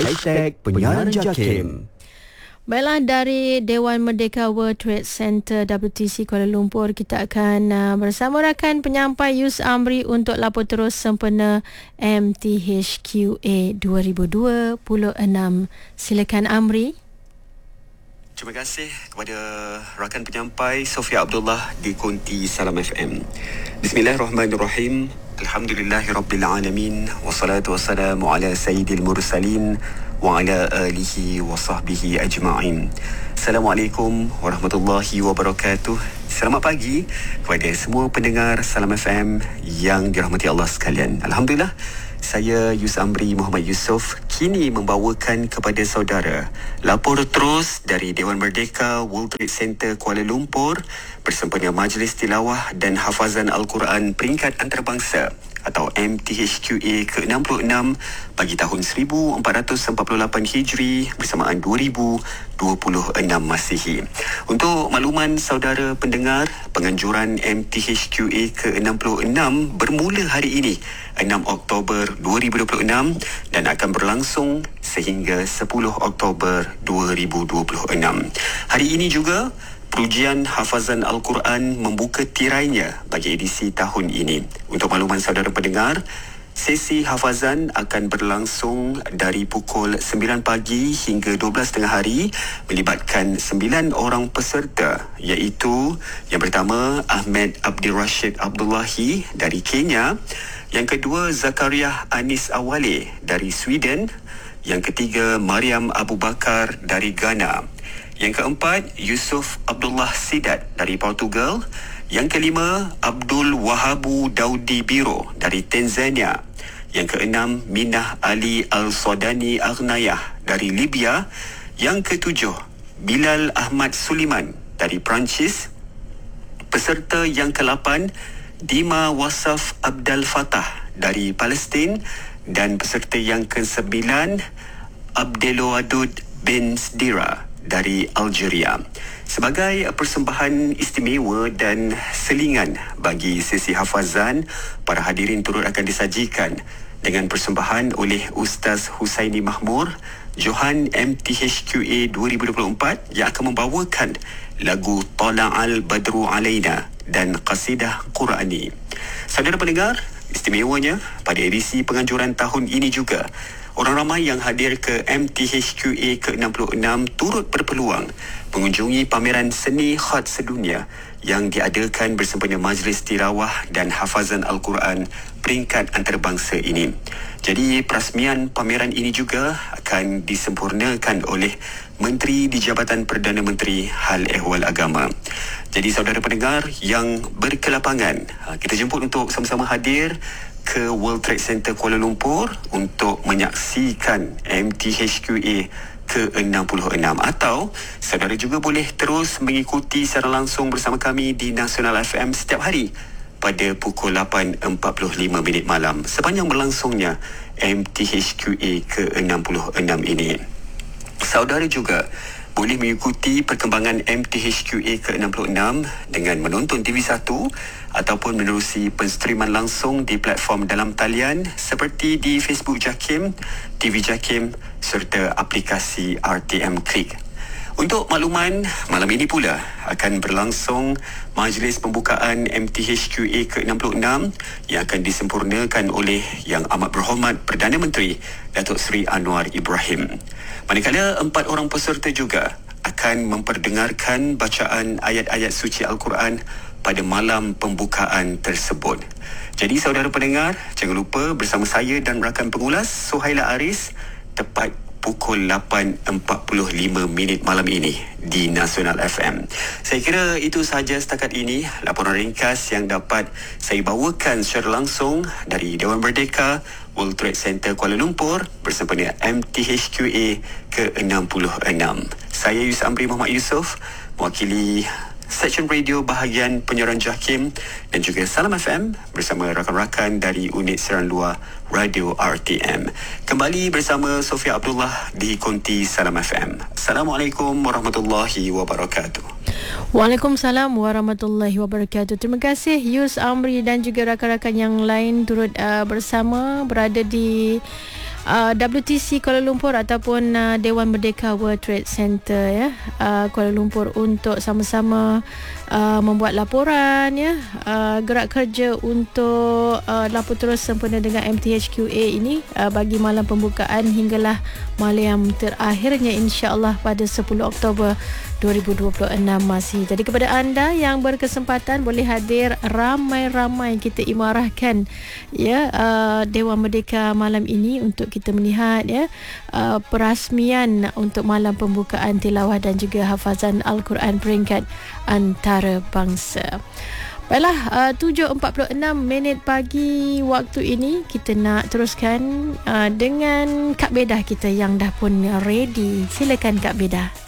#penyiaran JAKIM. Baiklah, dari Dewan Merdeka World Trade Center WTC Kuala Lumpur, kita akan bersama rakan penyampai Yus Amri untuk lapor terus sempena MTHQA 2026. Silakan Amri. Terima kasih kepada rakan penyampai Sofia Abdullah di Konti Salam FM. Bismillahirrahmanirrahim. Alhamdulillahirrabbilalamin. Wassalatu wassalamu ala sayyidil mursalin wa ala alihi wa sahbihi ajma'in. Assalamualaikum warahmatullahi wabarakatuh. Selamat pagi kepada semua pendengar Salam FM yang dirahmati Allah sekalian. Alhamdulillah, saya Yus Amri Muhammad Yusof kini membawakan kepada saudara lapor terus dari Dewan Merdeka World Trade Center Kuala Lumpur bersempena Majlis Tilawah dan Hafazan Al-Quran Peringkat Antarabangsa atau MTHQA ke-66 bagi tahun 1448 Hijri bersamaan 2026 Masihi. Untuk makluman saudara pendengar, penganjuran MTHQA ke-66 bermula hari ini 6 Oktober 2026 dan akan berlangsung sehingga 10 Oktober 2026. Hari ini juga Perujian Hafazan Al-Quran membuka tirainya bagi edisi tahun ini. Untuk makluman saudara pendengar, sesi hafazan akan berlangsung dari pukul 9 pagi hingga 12 tengah hari melibatkan 9 orang peserta, iaitu yang pertama Ahmed Abdul Rashid Abdullahi dari Kenya, yang kedua Zakaria Anis Awale dari Sweden, yang ketiga Mariam Abu Bakar dari Ghana, yang keempat Yusuf Abdullah Sidat dari Portugal, yang kelima Abdul Wahabu Daudi Biro dari Tanzania, yang keenam Minah Ali Al-Sodani Aghnayah dari Libya, yang ketujuh Bilal Ahmad Suliman dari Perancis, peserta yang ke-8 Dima Wasaf Abdal Fattah dari Palestin, dan peserta yang ke-9 Abdelowadud bin Sdira dari Algeria. Sebagai persembahan istimewa dan selingan bagi sesi hafazan, para hadirin turut akan disajikan dengan persembahan oleh Ustaz Husaini Mahmur, Johan MTHQA 2024 yang akan membawakan lagu Tala'al Badru Alaina dan qasidah Qurani. Saudara pendengar, istimewanya pada edisi penganjuran tahun ini juga, orang ramai yang hadir ke MTHQA ke-66 turut berpeluang mengunjungi pameran seni khat sedunia yang diadakan bersempena Majlis Tilawah dan Hafazan Al-Quran Peringkat Antarabangsa ini. Jadi perasmian pameran ini juga akan disempurnakan oleh Menteri di Jabatan Perdana Menteri Hal Ehwal Agama. Jadi saudara pendengar yang berkelapangan, kita jemput untuk sama-sama hadir ke World Trade Center Kuala Lumpur untuk menyaksikan MTHQA ke-66, atau saudara juga boleh terus mengikuti secara langsung bersama kami di Nasional FM setiap hari pada pukul 8.45 malam sepanjang berlangsungnya MTHQA ke-66 ini. Saudara juga boleh mengikuti perkembangan MTHQA ke-66 dengan menonton TV1 ataupun menerusi penstriman langsung di platform dalam talian seperti di Facebook JAKIM, TV JAKIM serta aplikasi RTM Klik. Untuk makluman, malam ini pula akan berlangsung majlis pembukaan MTHQA ke-66 yang akan disempurnakan oleh Yang Amat Berhormat Perdana Menteri Datuk Seri Anwar Ibrahim. Manakala 4 orang peserta juga akan memperdengarkan bacaan ayat-ayat suci Al-Quran pada malam pembukaan tersebut. Jadi saudara pendengar, jangan lupa bersama saya dan rakan pengulas Suhaila Aris tepat pukul 8.45 malam ini di Nasional FM. Saya kira itu sahaja setakat ini laporan ringkas yang dapat saya bawakan secara langsung dari Dewan Merdeka World Trade Center Kuala Lumpur bersempena MTHQA ke-66. Saya Yus Amri Muhammad Yusof, mewakili Seksyen Radio bahagian penyiaran JAKIM dan juga Salam FM bersama rakan-rakan dari unit siaran luar Radio RTM. Kembali bersama Sofia Abdullah di Konti Salam FM. Assalamualaikum warahmatullahi wabarakatuh. Waalaikumsalam warahmatullahi wabarakatuh. Terima kasih Yus Amri dan juga rakan-rakan yang lain turut bersama berada di WTC Kuala Lumpur ataupun Dewan Merdeka World Trade Center ya, Kuala Lumpur untuk sama-sama membuat laporan ya, gerak kerja untuk lapor terus sempena dengan MTHQA ini bagi malam pembukaan hinggalah malam terakhirnya insya-Allah pada 10 Oktober 2026 masih. Jadi kepada anda yang berkesempatan boleh hadir, ramai-ramai kita imarahkan ya Dewan Merdeka malam ini untuk kita melihat ya perasmian untuk malam pembukaan tilawah dan juga hafazan Al-Quran peringkat antarabangsa. Baiklah, 7.46 pagi waktu ini kita nak teruskan dengan Kak Bedah kita yang dah pun ready. Silakan Kak Bedah.